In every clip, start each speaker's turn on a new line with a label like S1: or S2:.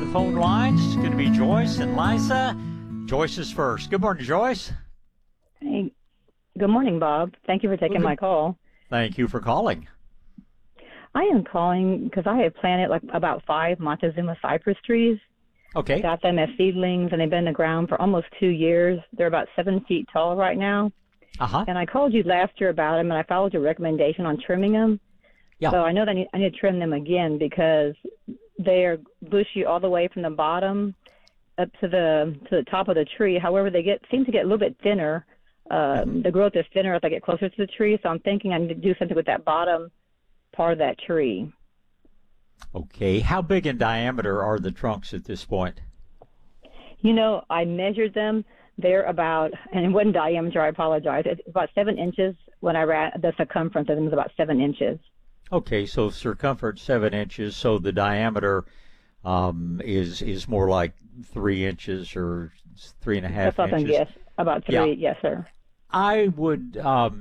S1: phone lines. It's going to be Joyce and Liza. Joyce is first. Good morning, Joyce.
S2: Hey, good morning, Bob. Thank you for taking my call.
S1: Thank you for calling.
S2: I am calling because I have planted like about 5 Montezuma cypress trees.
S1: Okay.
S2: Got them as seedlings, and they've been in the ground for almost 2 years. They're about 7 feet tall right now.
S1: Uh-huh.
S2: And I called you last year about them, and I followed your recommendation on trimming them.
S1: Yeah.
S2: So I know that I need to trim them again because they are bushy all the way from the bottom up to the top of the tree. However, they seem to get a little bit thinner. The growth is thinner as I get closer to the tree. So I'm thinking I need to do something with that bottom part of that tree.
S1: Okay. How big in diameter are the trunks at this point?
S2: You know, I measured them. They're about, and it wasn't diameter, I apologize. It's about 7 inches. When I ran the circumference of them is about 7 inches.
S1: Okay, so circumference 7 inches, so the diameter is more like 3 inches or 3.5 inches.
S2: Yes, about 3.
S1: Yeah.
S2: Yes, sir.
S1: I would,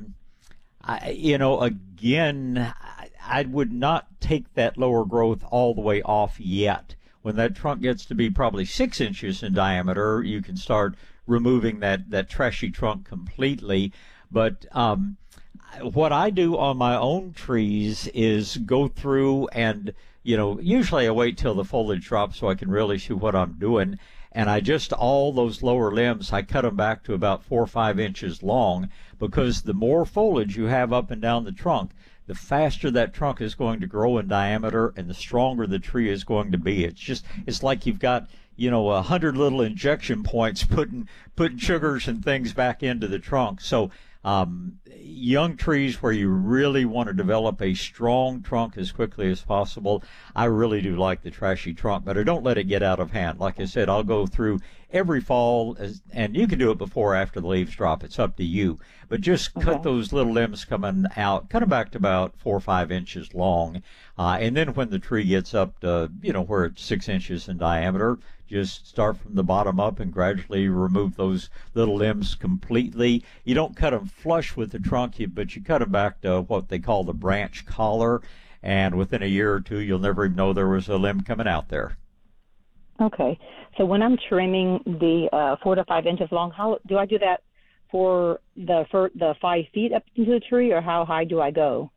S1: again, I would not take that lower growth all the way off yet. When that trunk gets to be probably 6 inches in diameter, you can start removing that trashy trunk completely. But what I do on my own trees is go through and, usually I wait till the foliage drops so I can really see what I'm doing. And all those lower limbs, I cut them back to about 4 or 5 inches long, because the more foliage you have up and down the trunk, the faster that trunk is going to grow in diameter and the stronger the tree is going to be. It's like you've got, 100 little injection points putting sugars and things back into the trunk. So young trees where you really want to develop a strong trunk as quickly as possible, I really do like the trashy trunk, but I don't let it get out of hand. Like I said, I'll go through every fall, and you can do it before or after the leaves drop. It's up to you. But just cut those little limbs coming out, cut them back to about 4 or 5 inches long. And then when the tree gets up to, where it's 6 inches in diameter, just start from the bottom up and gradually remove those little limbs completely. You don't cut them flush with the trunk, but you cut them back to what they call the branch collar. And within a year or two, you'll never even know there was a limb coming out there.
S2: Okay. So when I'm trimming the 4 to 5 inches long, how do I do that for the 5 feet up into the tree, or how high do I go?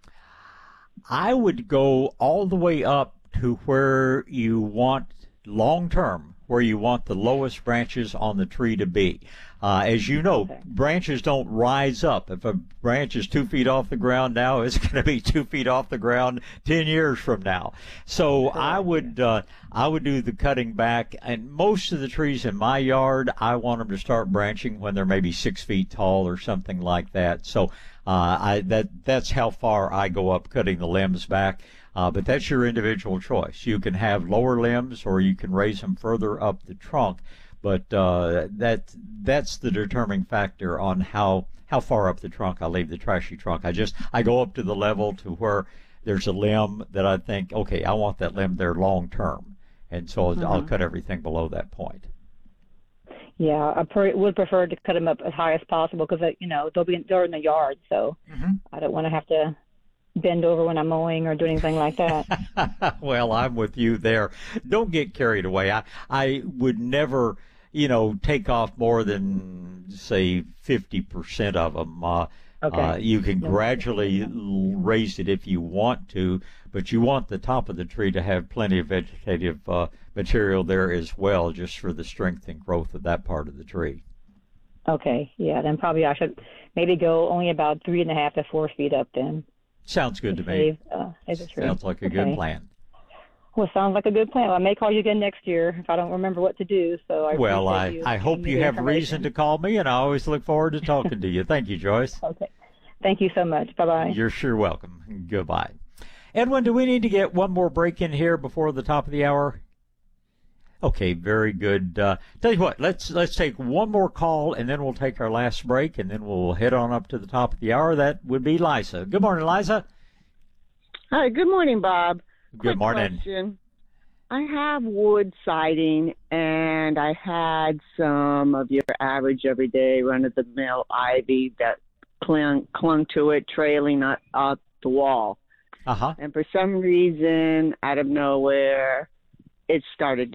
S1: I would go all the way up to where you want long term, where you want the lowest branches on the tree to be. As you know, branches don't rise up. If a branch is 2 feet off the ground now, it's going to be 2 feet off the ground 10 years from now. So I would do the cutting back, and most of the trees in my yard, I want them to start branching when they're maybe 6 feet tall or something like that. So that's how far I go up cutting the limbs back. But that's your individual choice. You can have lower limbs, or you can raise them further up the trunk. But that's the determining factor on how far up the trunk I leave the trashy trunk. I go up to the level to where there's a limb that I think, okay, I want that limb there long term, and so I'll cut everything below that point.
S2: Yeah, I would prefer to cut them up as high as possible because they're in the yard, so I don't want to have to bend over when I'm mowing or do anything like that.
S1: Well, I'm with you there. Don't get carried away. I would never, take off more than, say, 50% of them. You can gradually raise it if you want to, but you want the top of the tree to have plenty of vegetative material there as well, just for the strength and growth of that part of the tree.
S2: Okay, yeah, then probably I should maybe go only about 3.5 to 4 feet up then.
S1: Sounds good to me.
S2: Save the tree.
S1: Sounds like a good plan.
S2: Well, sounds like a good plan. I may call you again next year if I don't remember what to do. So
S1: I hope you have reason to call me, and I always look forward to talking to you. Thank you, Joyce.
S2: Okay. Thank you so much. Bye-bye.
S1: You're sure welcome. Goodbye. Edwin, do we need to get one more break in here before the top of the hour? Okay, very good. Tell you what, let's take one more call, and then we'll take our last break, and then we'll head on up to the top of the hour. That would be Liza. Good morning, Liza.
S3: Hi, good morning, Bob.
S1: Good morning.
S3: Question. I have wood siding, and I had some of your average everyday run-of-the-mill ivy that clung to it, trailing up the wall.
S1: Uh-huh.
S3: And for some reason, out of nowhere, it started